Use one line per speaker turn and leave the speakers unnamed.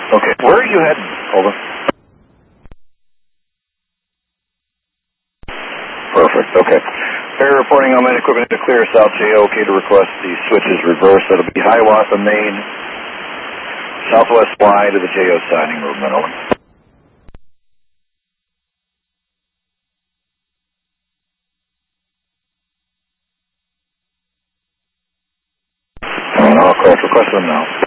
Okay. Where are you heading? Over. Perfect. Okay. Ferry reporting on main equipment to clear South JO. Okay to request the switches reverse. That'll be Hiawatha Main, Southwest Y to the JO signing movement. Over. I'll request them now.